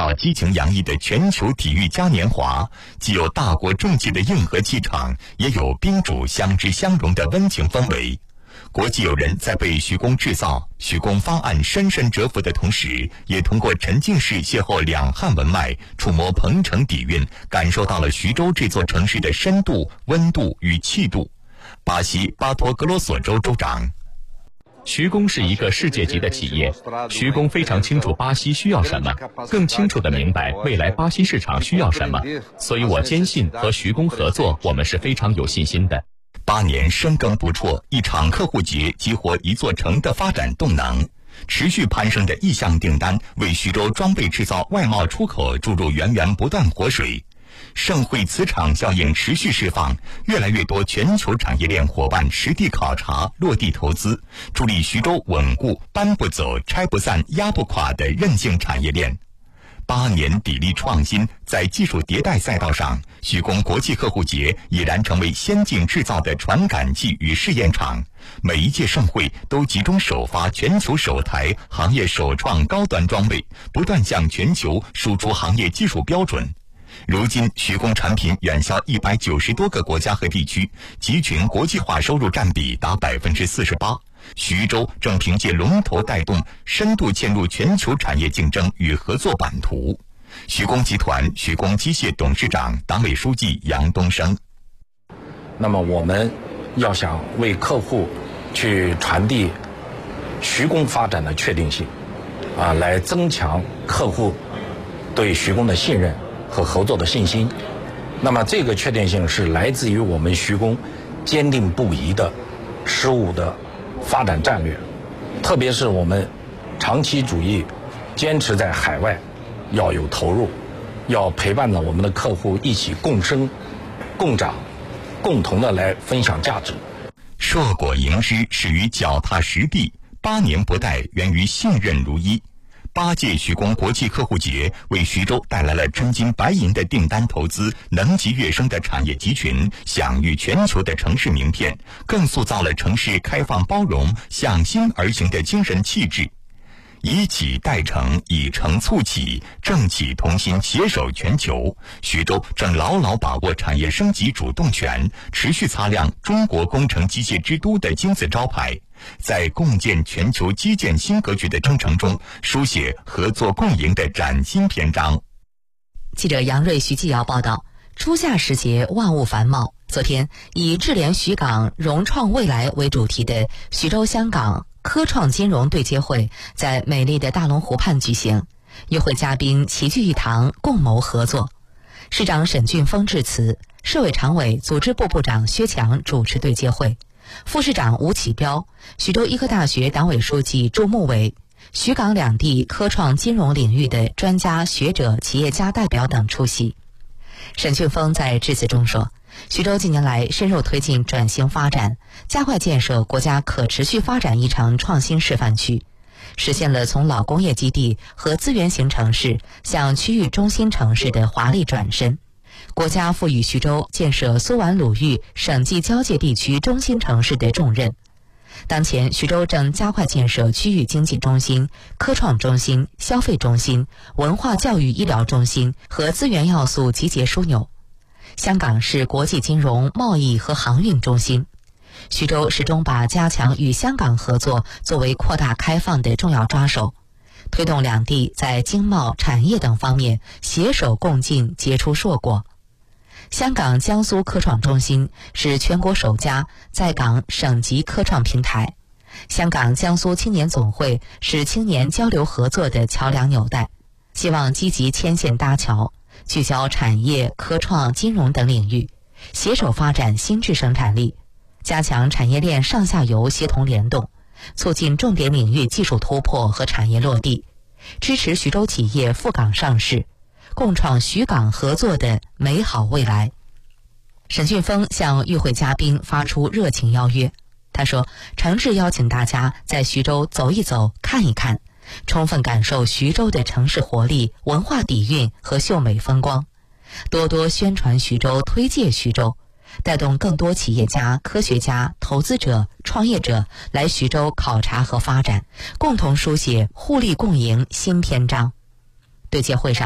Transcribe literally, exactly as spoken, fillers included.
到激情洋溢的全球体育嘉年华，既有大国重器的硬核气场，也有宾主相知相融的温情氛围。国际友人在被徐工制造、徐工方案深深折服的同时，也通过沉浸式邂逅两汉文脉，触摸鹏城底蕴，感受到了徐州这座城市的深度、温度与气度。巴西巴托格罗索州州长。 徐工是一个世界级的企业，徐工非常清楚巴西需要什么，更清楚地明白未来巴西市场需要什么，所以我坚信和徐工合作，我们是非常有信心的。 八年深耕不辍，一场客户节激活一座城的发展动能，持续攀升的意向订单为徐州装备制造外贸出口注入源源不断活水。盛会磁场效应持续释放，越来越多全球产业链伙伴实地考察、落地投资，助力徐州稳固搬不走、拆不散、压不垮的韧性产业链。八年砥砺创新，在技术迭代赛道上，徐工国际客户节已然成为先进制造的传感器与试验场。每一届盛会都集中首发全球首台行业首创高端装备，不断向全球输出行业技术标准。如今，徐工产品远销一百九十多个国家和地区，集群国际化收入占比达百分之四十八。徐州正凭借龙头带动，深度嵌入全球产业竞争与合作版图。徐工集团徐工机械董事长、党委书记杨东升。 那么，我们要想为客户去传递徐工发展的确定性，啊，来增强客户对徐工的信任和合作的信心。那么这个确定性是来自于我们徐工坚定不移的十五的发展战略，特别是我们长期主义坚持在海外要有投入，要陪伴着我们的客户一起共生共长，共同的来分享价值。 硕果盈枝始于脚踏实地，八年不怠源于信任如一。八届徐工国际客户节为徐州带来了真金白银的订单投资，能级跃升的产业集群，享誉全球的城市名片，更塑造了城市开放包容、向心而行的精神气质。以企代成，以诚促起，政企同心携手全球。徐州正牢牢把握产业升级主动权，持续擦亮中国工程机械之都的金字招牌，在共建全球基建新格局的征程中，书写合作共赢的崭新篇章。 记者杨瑞、徐继尧报道。初夏时节，万物繁茂。昨天，以智联徐港融创未来为主题的徐州香港科创金融对接会在美丽的大龙湖畔举行，与会嘉宾齐聚一堂，共谋合作。市长沈俊峰致辞，市委常委、组织部部长薛强主持对接会，副市长吴启标、徐州医科大学党委书记祝慕伟、徐港两地科创金融领域的专家学者、企业家代表等出席。沈俊峰在致辞中说，徐州近年来深入推进转型发展，加快建设国家可持续发展异常创新示范区，实现了从老工业基地和资源型城市向区域中心城市的华丽转身。国家赋予徐州建设苏皖鲁豫省际交界地区中心城市的重任。当前，徐州正加快建设区域经济中心、科创中心、消费中心、文化教育医疗中心和资源要素集结枢纽。香港是国际金融、贸易和航运中心。徐州始终把加强与香港合作作为扩大开放的重要抓手，推动两地在经贸、产业等方面携手共进，结出硕果。香港江苏科创中心是全国首家在港省级科创平台，香港江苏青年总会是青年交流合作的桥梁纽带，希望积极牵线搭桥，聚焦产业、科创、金融等领域，携手发展新质生产力，加强产业链上下游协同联动，促进重点领域技术突破和产业落地，支持徐州企业赴港上市，共创徐港合作的美好未来。沈俊峰向与会嘉宾发出热情邀约，他说，诚挚邀请大家在徐州走一走、看一看，充分感受徐州的城市活力、文化底蕴和秀美风光，多多宣传徐州、推介徐州，带动更多企业家、科学家、投资者、创业者来徐州考察和发展，共同书写互利共赢新篇章。对接会上，